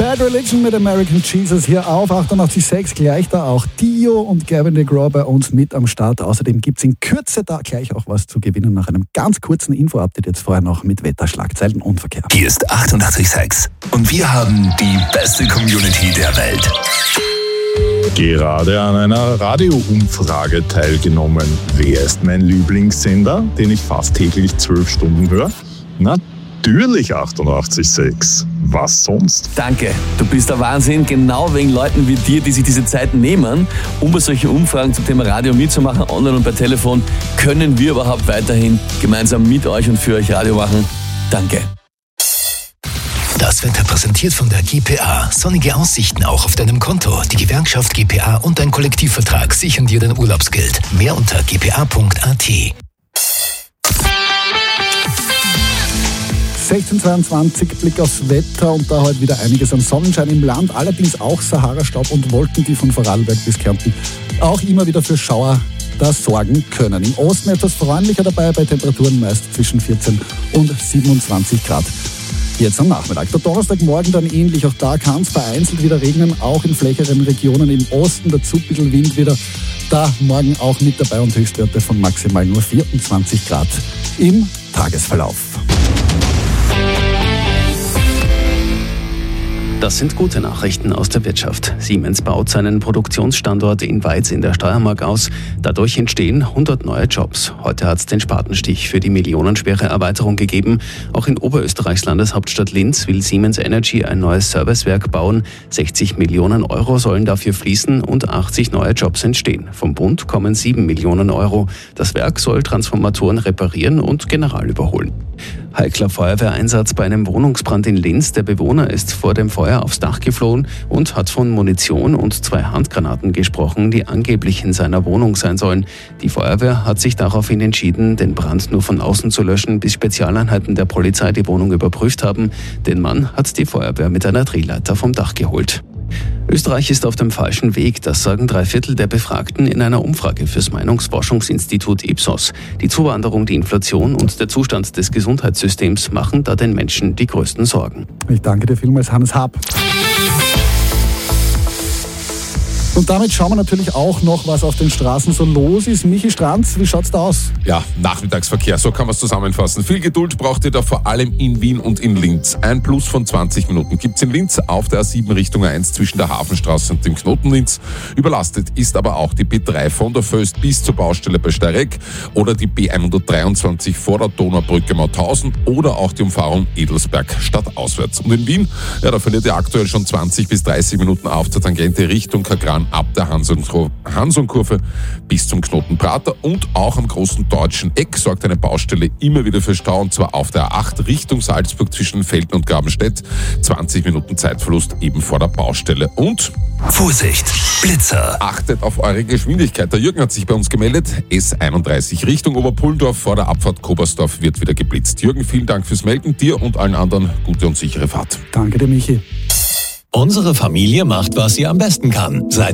Bad Religion mit American Jesus hier auf 88.6. Gleich da auch Dio und Gavin DeGraw bei uns mit am Start. Außerdem gibt es in Kürze da gleich auch was zu gewinnen nach einem ganz kurzen Info-Update jetzt vorher noch mit Wetter, Schlagzeilen und Verkehr. Hier ist 88.6 und wir haben die beste Community der Welt. Gerade an einer Radio-Umfrage teilgenommen. Wer ist mein Lieblingssender, den ich fast täglich 12 Stunden höre? Natürlich 88.6. Was sonst? Danke, du bist der Wahnsinn. Genau wegen Leuten wie dir, die sich diese Zeit nehmen, um bei solchen Umfragen zum Thema Radio mitzumachen, online und per Telefon, können wir überhaupt weiterhin gemeinsam mit euch und für euch Radio machen. Danke. Das Wetter präsentiert von der GPA. Sonnige Aussichten auch auf deinem Konto. Die Gewerkschaft GPA und dein Kollektivvertrag sichern dir dein Urlaubsgeld. Mehr unter gpa.at. 16:22, Blick aufs Wetter und da heute wieder einiges an Sonnenschein im Land, allerdings auch Sahara-Staub und Wolken, die von Vorarlberg bis Kärnten auch immer wieder für Schauer da sorgen können. Im Osten etwas freundlicher dabei, bei Temperaturen meist zwischen 14 und 27 Grad. Jetzt am Nachmittag. Der Donnerstagmorgen dann ähnlich, auch da kann es vereinzelt wieder regnen, auch in flächeren Regionen im Osten, dazu ein bisschen Wind wieder. Da morgen auch mit dabei und Höchstwerte von maximal nur 24 Grad im Tagesverlauf. Das sind gute Nachrichten aus der Wirtschaft. Siemens baut seinen Produktionsstandort in Weiz in der Steiermark aus. Dadurch entstehen 100 neue Jobs. Heute hat es den Spatenstich für die millionenschwere Erweiterung gegeben. Auch in Oberösterreichs Landeshauptstadt Linz will Siemens Energy ein neues Servicewerk bauen. 60 Millionen Euro sollen dafür fließen und 80 neue Jobs entstehen. Vom Bund kommen 7 Millionen Euro. Das Werk soll Transformatoren reparieren und general überholen. Heikler Feuerwehreinsatz bei einem Wohnungsbrand in Linz. Der Bewohner ist vor dem Feuer aufs Dach geflohen und hat von Munition und 2 Handgranaten gesprochen, die angeblich in seiner Wohnung sein sollen. Die Feuerwehr hat sich daraufhin entschieden, den Brand nur von außen zu löschen, bis Spezialeinheiten der Polizei die Wohnung überprüft haben. Den Mann hat die Feuerwehr mit einer Drehleiter vom Dach geholt. Österreich ist auf dem falschen Weg, das sagen 3/4 der Befragten in einer Umfrage fürs Meinungsforschungsinstitut Ipsos. Die Zuwanderung, die Inflation und der Zustand des Gesundheitssystems machen da den Menschen die größten Sorgen. Ich danke dir vielmals, Hannes Haab. Und damit schauen wir natürlich auch noch, was auf den Straßen so los ist. Michi Stranz, wie schaut's da aus? Ja, Nachmittagsverkehr, so kann man es zusammenfassen. Viel Geduld braucht ihr da vor allem in Wien und in Linz. Ein Plus von 20 Minuten gibt's in Linz auf der A7 Richtung A1 zwischen der Hafenstraße und dem Knoten Linz. Überlastet ist aber auch die B3 von der Föst bis zur Baustelle bei Steyregg oder die B123 vor der Donaubrücke Mauthausen oder auch die Umfahrung Edelsberg stadtauswärts. Und in Wien, ja, da verliert ihr aktuell schon 20 bis 30 Minuten auf der Tangente Richtung Kagran ab der Hansonkurve bis zum Knoten Prater und auch am großen deutschen Eck sorgt eine Baustelle immer wieder für Stau und zwar auf der A8 Richtung Salzburg zwischen Velden und Grabenstedt. 20 Minuten Zeitverlust eben vor der Baustelle und Vorsicht, Blitzer. Achtet auf eure Geschwindigkeit. Der Jürgen hat sich bei uns gemeldet. S31 Richtung Oberpullendorf vor der Abfahrt Kobersdorf wird wieder geblitzt. Jürgen, vielen Dank fürs Melden. Dir und allen anderen gute und sichere Fahrt. Danke dir, Michi. Unsere Familie macht, was sie am besten kann. Seit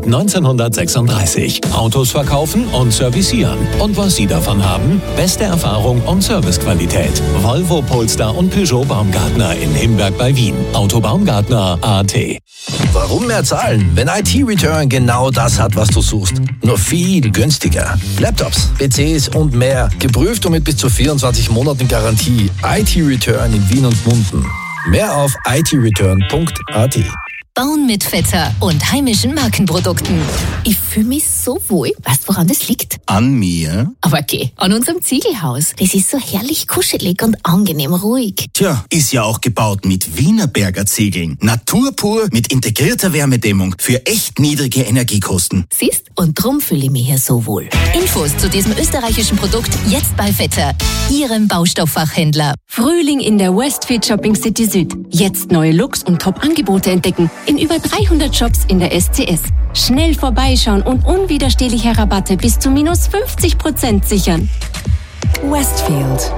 1936. Autos verkaufen und servicieren. Und was Sie davon haben? Beste Erfahrung und Servicequalität. Volvo, Polestar und Peugeot Baumgartner in Himberg bei Wien. Autobaumgartner.at. Warum mehr zahlen, wenn IT-Return genau das hat, was du suchst? Nur viel günstiger. Laptops, PCs und mehr. Geprüft und mit bis zu 24 Monaten Garantie. IT-Return in Wien und Munden. Mehr auf itreturn.at. Bauen mit Vetter und heimischen Markenprodukten. Ich fühle mich so wohl. Weißt du, woran das liegt? An mir? Aber okay, an unserem Ziegelhaus. Das ist so herrlich kuschelig und angenehm ruhig. Tja, ist ja auch gebaut mit Wienerberger Ziegeln. Natur pur mit integrierter Wärmedämmung für echt niedrige Energiekosten. Siehst? Und drum fühle ich mich hier so wohl. Infos zu diesem österreichischen Produkt jetzt bei Vetter, Ihrem Baustofffachhändler. Frühling in der Westfield Shopping City Süd. Jetzt neue Looks und Top-Angebote entdecken. In über 300 Shops in der SCS. Schnell vorbeischauen und unwiderstehliche Rabatte bis zu minus 50% sichern. Westfield.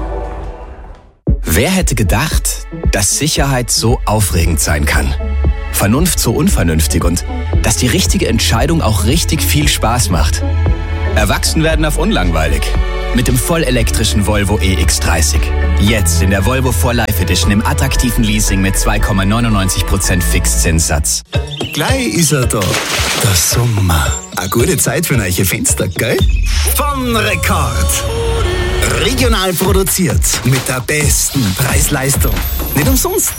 Wer hätte gedacht, dass Sicherheit so aufregend sein kann? Vernunft so unvernünftig und dass die richtige Entscheidung auch richtig viel Spaß macht. Erwachsen werden auf unlangweilig. mit dem vollelektrischen Volvo EX30. Jetzt in der Volvo 4 Life Edition im attraktiven Leasing mit 2,99% Fixzinssatz. Gleich ist er da, der Sommer. Eine gute Zeit für neue Fenster, gell? Von Rekord. Regional produziert, mit der besten Preis-Leistung. Nicht umsonst